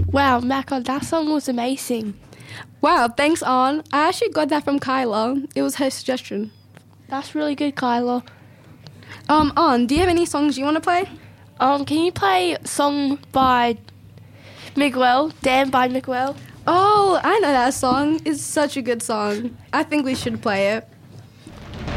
Wow, Maka, that song was amazing. Wow, thanks, An. I actually got that from Kyla. It was her suggestion. That's really good, Kyla. An, do you have any songs you want to play? Can you play a song by Miguel? Damn by Miguel? Oh, I know that song. It's such a good song. I think we should play it.